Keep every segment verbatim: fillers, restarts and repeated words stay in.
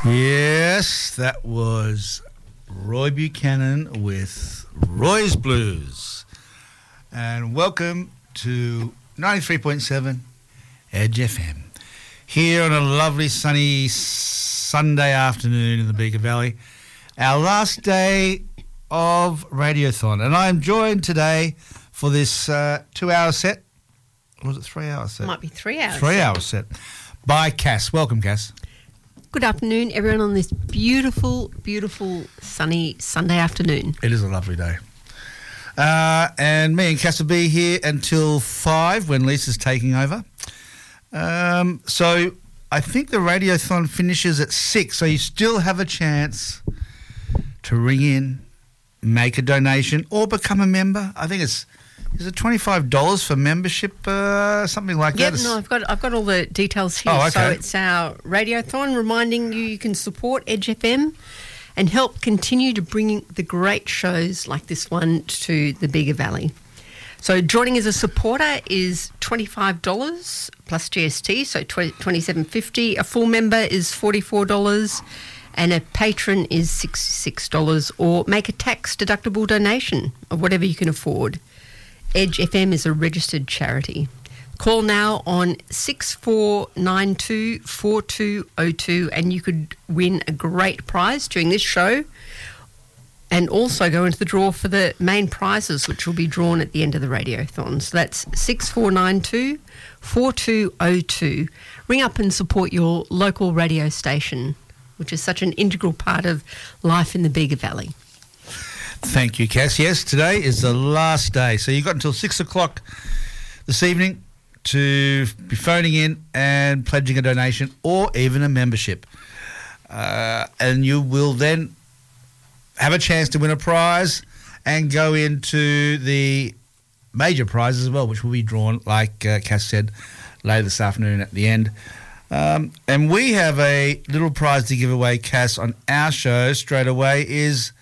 Yes, that was Roy Buchanan with Roy's Blues. And welcome to ninety-three point seven Edge F M. Here on a lovely sunny Sunday afternoon in the Beaker Valley. Our last day of Radiothon. And I am joined today for this uh, two-hour set. Was it three-hour set? Might be three hours. Three-hour set. By Cass. Welcome, Cass. Good afternoon, everyone, on this beautiful, beautiful, sunny Sunday afternoon. It is a lovely day. Uh, and me and Cass will be here until five when Lisa's taking over. Um, so I think the Radiothon finishes at six, so you still have a chance to ring in, make a donation, or become a member. I think it's... Is it twenty-five dollars for membership, uh, something like yep, that? Yep, no, I've got I've got all the details here. Oh, okay. So it's our Radiothon reminding you you can support Edge F M and help continue to bring the great shows like this one to the Beaker Valley. So joining as a supporter is twenty-five dollars plus G S T, so twenty-seven fifty. A full member is forty-four dollars and a patron is sixty-six dollars, or make a tax-deductible donation of whatever you can afford. Edge F M is a registered charity. Call now on six four nine two, four two zero two and you could win a great prize during this show and also go into the draw for the main prizes, which will be drawn at the end of the Radiothon. So that's six four nine two, four two zero two. Ring up and support your local radio station, which is such an integral part of life in the Beaker Valley. Thank you, Cass. Yes, today is the last day. So you've got until six o'clock this evening to be phoning in and pledging a donation or even a membership. Uh, and you will then have a chance to win a prize and go into the major prizes as well, which will be drawn, like uh, Cass said, later this afternoon at the end. Um, and we have a little prize to give away, Cass, on our show straight away is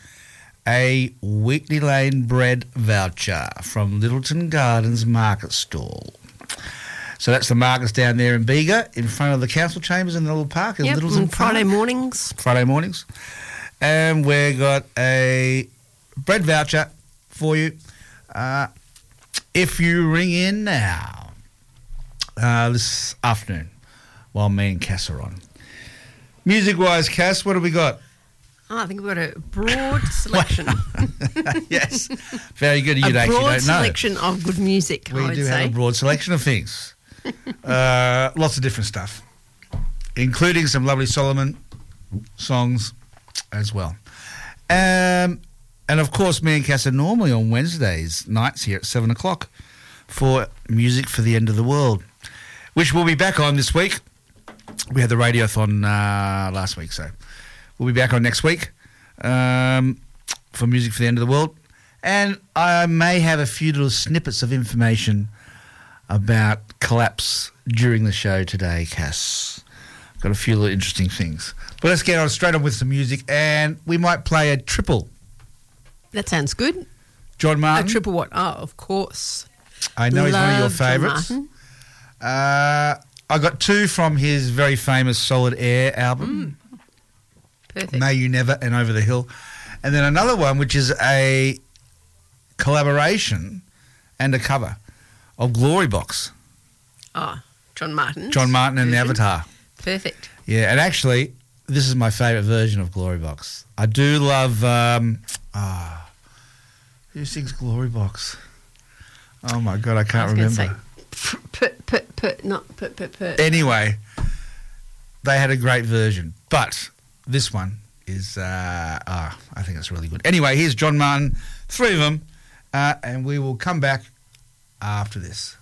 a Wheatley Lane bread voucher from Littleton Gardens Market Stall. So that's the markets down there in Bega, in front of the council chambers in the little park. In yep, Littleton and Friday Park. mornings. Friday mornings. And we've got a bread voucher for you uh, if you ring in now uh, this afternoon while me and Cass are on. Music-wise, Cass, what have we got? Oh, I think we've got a broad selection. Yes, very good. You'd a actually broad don't know. selection of good music, We I would do say. have a broad selection of things. uh, lots of different stuff, including some lovely Solomon songs as well. Um, and, of course, me and Cass are normally on Wednesdays nights here at seven o'clock for Music for the End of the World, which we'll be back on this week. We had the Radiothon uh, last week, so... We'll be back on next week um, for Music for the End of the World. And I may have a few little snippets of information about collapse during the show today, Cass. Got a few little interesting things. But let's get on straight on with some music, and we might play a triple. That sounds good. John Martin. A triple what? Oh, of course. I know he's one of your Love John favourites. Martin. Uh, I got two from his very famous Solid Air album. Mm. Perfect. May You Never and Over the Hill. And then another one, which is a collaboration and a cover of Glory Box. Oh, John Martin. John Martin and the Avatar. Perfect. Yeah, and actually, this is my favourite version of Glory Box. I do love... Um, ah, who sings Glory Box? Oh, my God, I can't I was remember. Say, put, put, put, not put, put, put. Anyway, they had a great version, but... This one is, uh, oh, I think it's really good. Anyway, here's John Martin, three of them, uh, and we will come back after this.